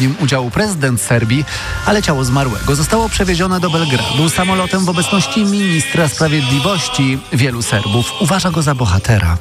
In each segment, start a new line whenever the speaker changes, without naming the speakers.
w nim udziału prezydent Serbii, ale ciało zmarłego zostało przewiezione do Belgradu samolotem w obecności ministra sprawiedliwości. Wielu Serbów uważa go za bohatera.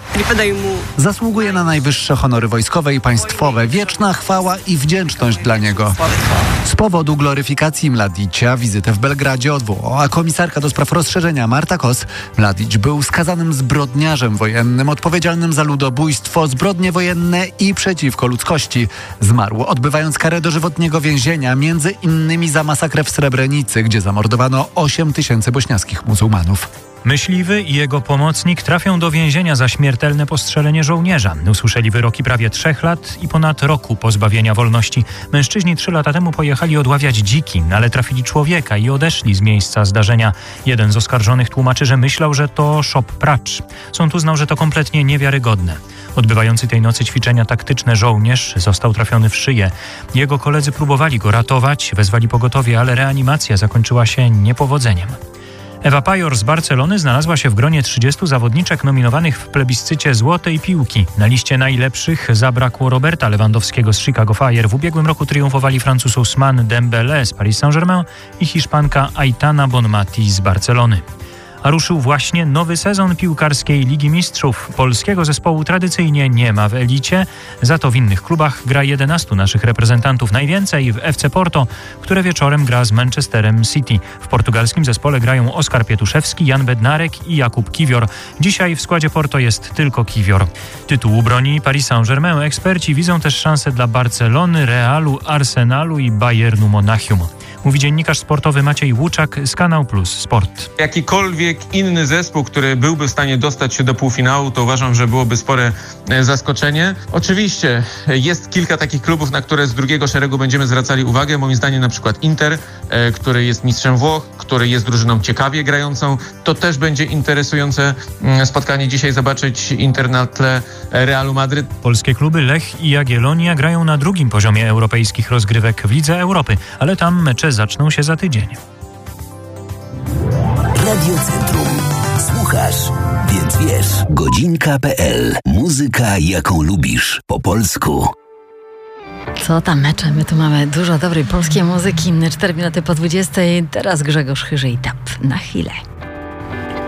Zasługuje na najwyższe honory wojskowe i państwowe. Wieczna chwała i wdzięczność dla niego. Z powodu gloryfikacji Mladicia wizytę w Belgradzie odwołała komisarka do spraw rozszerzenia Marta Kos. Mladić był skazanym zbrodniarzem wojennym, odpowiedzialnym za ludobójstwo, zbrodnie wojenne i przeciwko ludzkości. Zmarł, odbywając karę dożywotniego więzienia, między innymi za masakrę w Srebrenicy, gdzie zamordowano 8 000 bośniackich muzułmanów.
Myśliwy i jego pomocnik trafią do więzienia za śmiertelne postrzelenie żołnierza. Usłyszeli wyroki prawie 3 lat i ponad roku pozbawienia wolności. Mężczyźni 3 lata temu pojechali odławiać dziki, ale trafili człowieka i odeszli z miejsca zdarzenia. Jeden z oskarżonych tłumaczy, że myślał, że to szop pracz. Sąd uznał, że to kompletnie niewiarygodne. Odbywający tej nocy ćwiczenia taktyczne żołnierz został trafiony w szyję. Jego koledzy próbowali go ratować, wezwali pogotowie, ale reanimacja zakończyła się niepowodzeniem. Ewa Pajor z Barcelony znalazła się w gronie 30 zawodniczek nominowanych w plebiscycie Złotej Piłki. Na liście najlepszych zabrakło Roberta Lewandowskiego z Chicago Fire. W ubiegłym roku triumfowali Francuz Ousmane Dembélé z Paris Saint-Germain i Hiszpanka Aitana Bonmati z Barcelony. A ruszył właśnie nowy sezon piłkarskiej Ligi Mistrzów. Polskiego zespołu tradycyjnie nie ma w elicie, za to w innych klubach gra 11 naszych reprezentantów. Najwięcej w FC Porto, które wieczorem gra z Manchesterem City. W portugalskim zespole grają Oskar Pietuszewski, Jan Bednarek i Jakub Kiwior. Dzisiaj w składzie Porto jest tylko Kiwior. Tytuł broni Paris Saint-Germain. Eksperci widzą też szansę dla Barcelony, Realu, Arsenalu i Bayernu Monachium. Mówi dziennikarz sportowy Maciej Łuczak z Kanał Plus Sport.
Jakikolwiek inny zespół, który byłby w stanie dostać się do półfinału, to uważam, że byłoby spore zaskoczenie. Oczywiście jest kilka takich klubów, na które z drugiego szeregu będziemy zwracali uwagę. Moim zdaniem na przykład Inter, który jest mistrzem Włoch, który jest drużyną ciekawie grającą. To też będzie interesujące spotkanie dzisiaj zobaczyć Inter na tle Realu Madryt.
Polskie kluby Lech i Jagiellonia grają na drugim poziomie europejskich rozgrywek w Lidze Europy, ale tam mecze zaczną się za tydzień.
Radio Centrum. Słuchasz, więc wiesz. Godzinka.pl. Muzyka, jaką lubisz. Po polsku.
Co tam mecze? My tu mamy dużo dobrej polskiej muzyki. 4 minuty po 20. Teraz Grzegorz Chyży i Tap na chwilę.